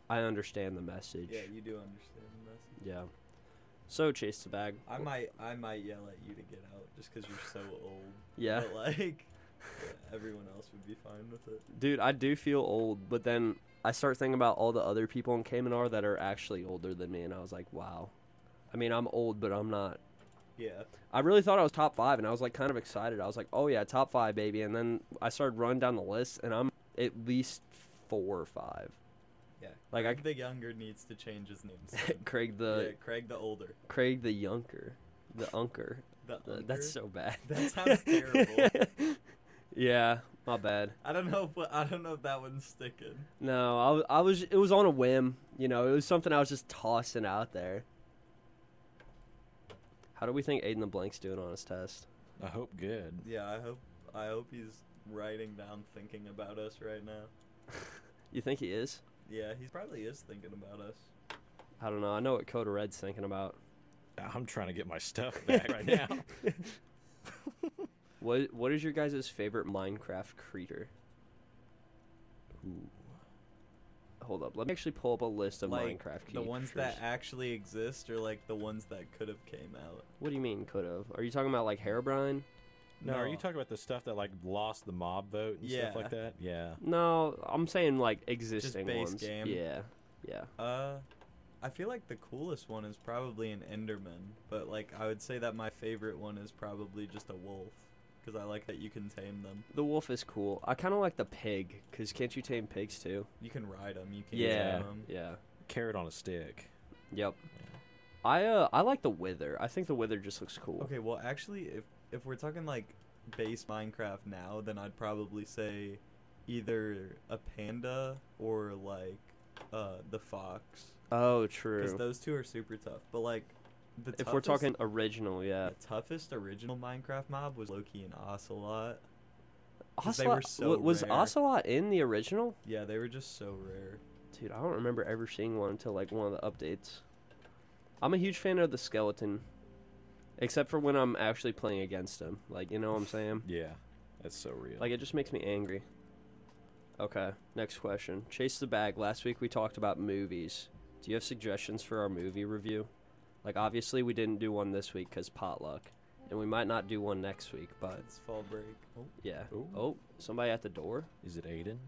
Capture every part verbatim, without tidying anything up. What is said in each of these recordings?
I understand the message. Yeah, you do understand the message. Yeah. So, Chase the Bag. I might I might yell at you to get out just because you're so old. Yeah. But, like, everyone else would be fine with it. Dude, I do feel old, but then I start thinking about all the other people in Cayman R that are actually older than me, and I was like, wow. I mean, I'm old, but I'm not. Yeah. I really thought I was top five, and I was, like, kind of excited. I was like, oh, yeah, top five, baby. And then I started running down the list, and I'm at least four or five. Yeah. Like, Craig I, the younger needs to change his name. soon. Craig the yeah, Craig the older. Craig the Yunker. The Unker. The The- unker? that's so bad. That sounds terrible. Yeah, my bad. I don't know if I don't know if that one's sticking. No, I, w- I was. It was on a whim. You know, it was something I was just tossing out there. How do we think Aiden the Blank's doing on his test? I hope good. Yeah, I hope I hope he's writing down thinking about us right now. You think he is? Yeah, he probably is thinking about us. I don't know. I know what Coda Red's thinking about. I'm trying to get my stuff back right now. What What is your guys' favorite Minecraft creature? Ooh. Hold up. Let me actually pull up a list of Like, Minecraft creatures. The ones that actually exist, or like the ones that could have came out. What do you mean could have? Are you talking about like Herobrine? No, are you No. talking about the stuff that like lost the mob vote and stuff Yeah. like that? Yeah. No, I'm saying like existing base ones. game? Yeah, yeah. Uh, I feel like the coolest one is probably an Enderman, but like I would say that my favorite one is probably just a wolf, because I like that you can tame them. The wolf is cool. I kind of like the pig, because can't you tame pigs too? You can ride them. You can Yeah, tame them. yeah. Carrot on a stick. Yep. I uh I like the wither. I think the wither just looks cool. Okay, well actually, if if we're talking like base Minecraft now, then I'd probably say either a panda or like uh the fox, Oh, because true. those two are super tough. But like the If we're toughest- talking original, yeah. the toughest original Minecraft mob was Loki and Ocelot. 'Cause they were Ocelot so wa- was rare. Ocelot in the original? Yeah, they were just so rare. Dude, I don't remember ever seeing one until like one of the updates. I'm a huge fan of the skeleton, except for when I'm actually playing against him. Like, you know what I'm saying? Yeah. That's so real. Like, it just makes me angry. Okay, next question. Chase the Bag. Last week we talked about movies. Do you have suggestions for our movie review? Like, obviously we didn't do one this week because potluck, and we might not do one next week, but It's fall break. Oh, yeah. Ooh. Oh, somebody at the door? Is it Aiden?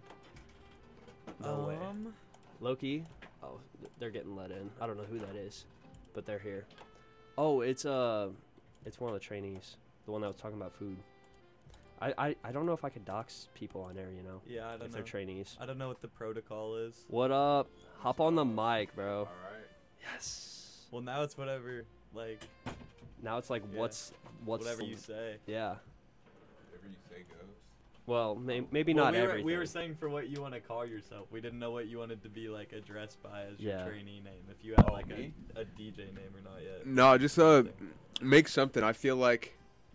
No way. um, Loki? Oh, th- they're getting let in. I don't know who that is, but they're here. Oh, it's uh, it's one of the trainees, the one that was talking about food. I I, I don't know if I could dox people on there, you know, Yeah, I if don't they're know. trainees. I don't know what the protocol is. What up? Hop on the mic, bro. Alright. Yes. Well, now it's whatever, like, Now it's like, Yeah. what's what's whatever the- you say. Yeah. Whatever you say goes. Well, may, maybe Well, not we were, everything. We were saying for what you want to call yourself. We didn't know what you wanted to be, like, addressed by as Yeah. your trainee name. If you had, Oh, like, me? a, a D J name or not yet. No, just uh, Something. make something. I feel like,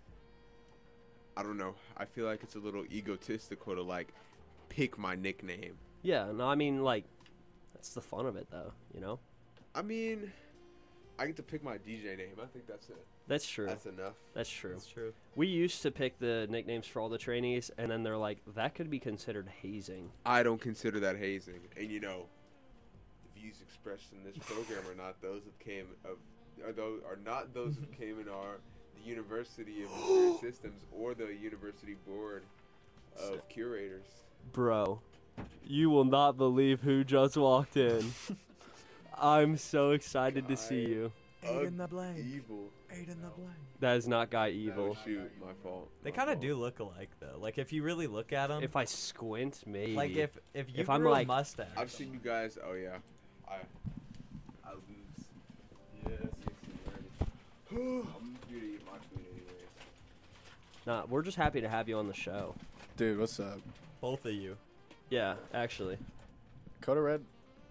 I don't know. I feel like it's a little egotistical to like pick my nickname. Yeah. No, I mean like, that's the fun of it, though. You know. I mean, I get to pick my D J name. I think that's it. That's true. That's enough. That's true. That's true. We used to pick the nicknames for all the trainees, and then they're like, that could be considered hazing. I don't consider that hazing. And you know, the views expressed in this program are not those of came of are those are not those of Cayman R, the University of Missouri Systems, or the University Board of Curators. Bro, you will not believe who just walked in. I'm so excited to see I- you. Aiden the Blank. Evil. Aiden the Blank. That is not Guy Evil. Oh, shoot, my fault. They my kind of fault. do look alike, though. Like, if you really look at them, If I squint, maybe. like, if if you if grew I'm a like- mustache. I've seen you guys. Oh yeah, I I lose. Yeah, sixty already. I'm due to eat my food anyways. Nah, we're just happy to have you on the show. Dude, what's up? Both of you. Yeah, actually. Coda Red,